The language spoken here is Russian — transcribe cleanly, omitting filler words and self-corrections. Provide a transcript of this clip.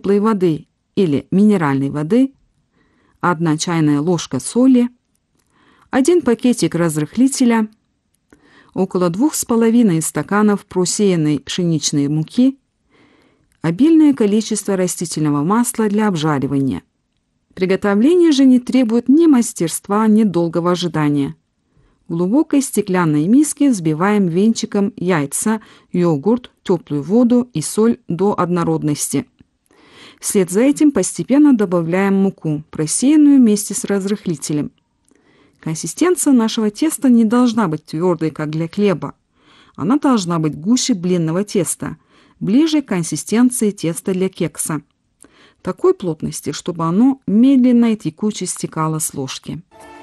теплой воды или минеральной воды, 1 чайная ложка соли, 1 пакетик разрыхлителя, около 2,5 стаканов просеянной пшеничной муки, обильное количество растительного масла для обжаривания. Приготовление же не требует ни мастерства, ни долгого ожидания. В глубокой стеклянной миске взбиваем венчиком яйца, йогурт, теплую воду и соль до однородности. Вслед за этим постепенно добавляем муку, просеянную вместе с разрыхлителем. Консистенция нашего теста не должна быть твердой, как для хлеба. Она должна быть гуще блинного теста, ближе к консистенции теста для кекса. Такой плотности, чтобы оно медленно и текуче стекало с ложки.